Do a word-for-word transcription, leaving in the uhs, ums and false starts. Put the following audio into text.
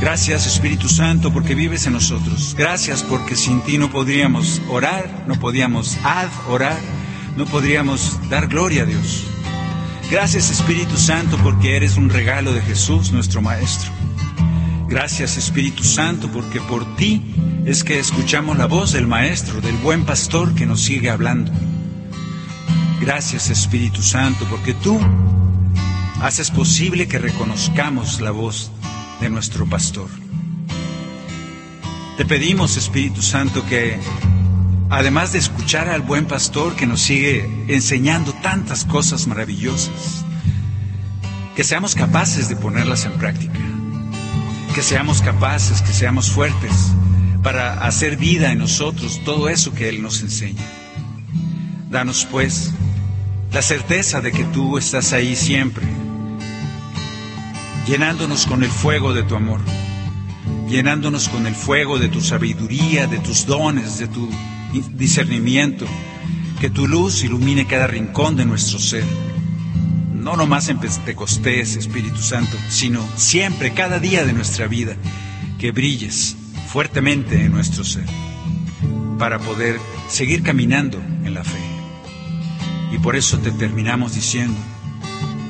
Gracias, Espíritu Santo, porque vives en nosotros. Gracias porque sin ti no podríamos orar, no podíamos adorar, no podríamos dar gloria a Dios. Gracias, Espíritu Santo, porque eres un regalo de Jesús, nuestro Maestro. Gracias, Espíritu Santo, porque por ti es que escuchamos la voz del Maestro, del buen pastor que nos sigue hablando. Gracias, Espíritu Santo, porque tú haces posible que reconozcamos la voz de nuestro pastor. Te pedimos, Espíritu Santo, que además de escuchar al buen pastor que nos sigue enseñando tantas cosas maravillosas, que seamos capaces de ponerlas en práctica, que seamos capaces, que seamos fuertes para hacer vida en nosotros todo eso que Él nos enseña. Danos, pues, la certeza de que tú estás ahí siempre, llenándonos con el fuego de tu amor, llenándonos con el fuego de tu sabiduría, de tus dones, de tu discernimiento, que tu luz ilumine cada rincón de nuestro ser. No nomás en Pentecostés, Espíritu Santo, sino siempre, cada día de nuestra vida, que brilles fuertemente en nuestro ser, para poder seguir caminando en la fe. Y por eso te terminamos diciendo: